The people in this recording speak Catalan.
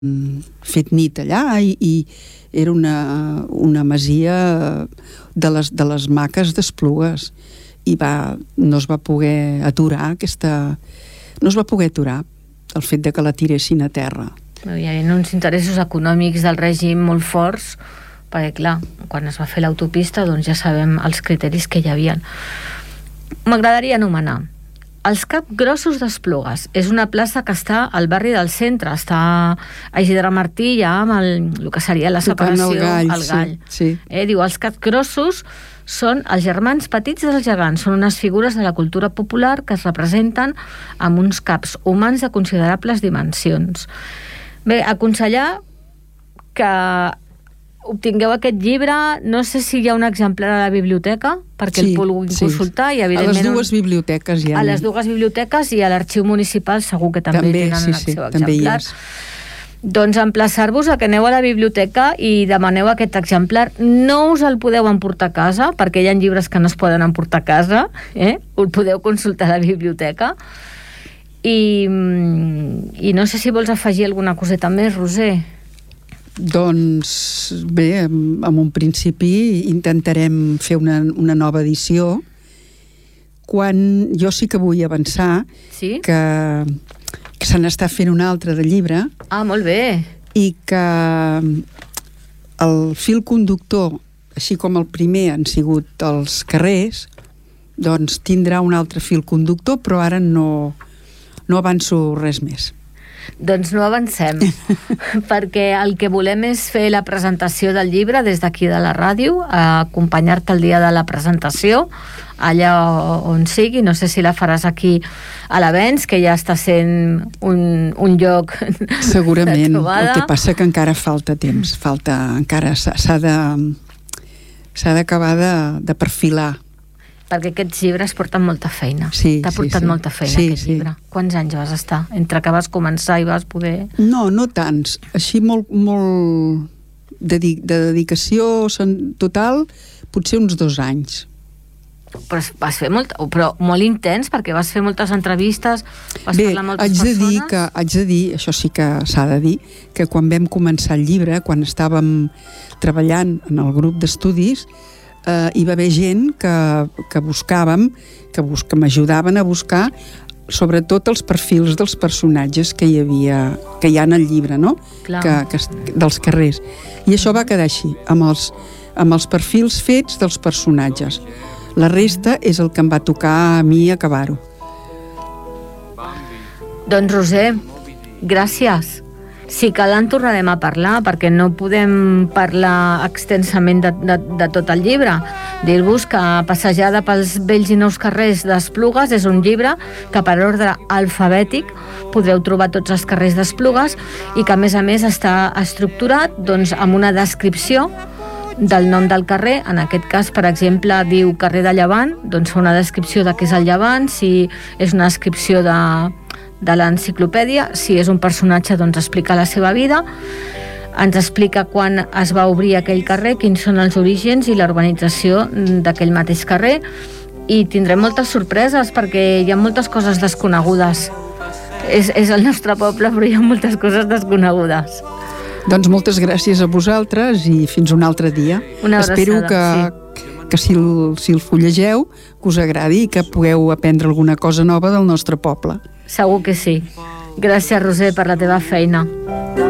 fet nit allà i era una masia de les maques d'Esplugues i no es va poder aturar el fet de que la tiressin a terra. Hi havia uns interessos econòmics del règim molt forts, perquè clar, quan es va fer l'autopista doncs ja sabem els criteris que hi havia. M'agradaria anomenar els Capgrossos d'Esplugues. És una plaça que està al barri del centre, està a Isidre Martí, ja amb el que seria la separació, el gall. Sí. Diu, els Capgrossos són els germans petits dels gegants, són unes figures de la cultura popular que es representen amb uns caps humans de considerables dimensions. Bé, aconsellar que obtingueu aquest llibre, no sé si hi ha un exemplar a la biblioteca perquè el puguin consultar i evidentment a les dues biblioteques hi ha. A les dues biblioteques i a l'arxiu municipal segur que també tenen el seu exemplar. Doncs emplaçar-vos a que aneu a la biblioteca i demaneu aquest exemplar. No us el podeu emportar a casa perquè hi ha llibres que no es poden emportar a casa, ho podeu consultar a la biblioteca. I no sé si vols afegir alguna coseta més, Roser. Doncs bé, en un principi intentarem fer una nova edició. Jo sí que vull avançar que se n'està fent un altre de llibre. Ah, molt bé. I que el fil conductor, així com el primer han sigut els carrers, doncs tindrà un altre fil conductor, però ara no avanço res més. Doncs no avancem, perquè el que volem és fer la presentació del llibre des d'aquí de la ràdio, acompanyar-te el dia de la presentació, allà on sigui. No sé si la faràs aquí a l'Avenç, que ja està sent un lloc segurament, de trobada. El que passa que encara falta temps, encara s'ha d'acabar de perfilar. Perquè aquests llibres porten molta feina. T'ha portat molta feina aquest llibre. Quants anys vas estar? Entre que vas començar i vas poder... No tants. Així molt de dedicació total, potser uns 2 anys. Però vas fer però molt intens, perquè vas fer moltes entrevistes, vas parlar amb moltes persones. Haig de dir, això sí que s'ha de dir, que quan vam començar el llibre, quan estàvem treballant en el grup d'estudis, hi va haver gent que buscàvem, que m'ajudaven a buscar sobretot els perfils dels personatges que hi ha en el llibre, no? Dels carrers. I això va quedar així, amb els perfils fets dels personatges. La resta és el que em va tocar a mi acabar-ho. Doncs Roser, gràcies. Si cal en tornarem a parlar, perquè no podem parlar extensament de tot el llibre. Dir-vos que Passejada pels vells i nous carrers d'Esplugues és un llibre que per ordre alfabètic podreu trobar tots els carrers d'Esplugues i que a més està estructurat amb una descripció del nom del carrer. En aquest cas, per exemple, diu carrer de Llevant, doncs fa una descripció de què és el Llevant, si és una descripció de l'enciclopèdia, si és un personatge doncs explica la seva vida, ens explica quan es va obrir aquell carrer, quins són els orígens i l'urbanització d'aquell mateix carrer, i tindrem moltes sorpreses perquè hi ha moltes coses desconegudes. És el nostre poble, però hi ha moltes coses desconegudes. Doncs moltes gràcies a vosaltres i fins un altre dia. Espero que si el fullegeu, que us agradi i que pugueu aprendre alguna cosa nova del nostre poble. Segur que sí. Gràcies, Roser, per la teva feina.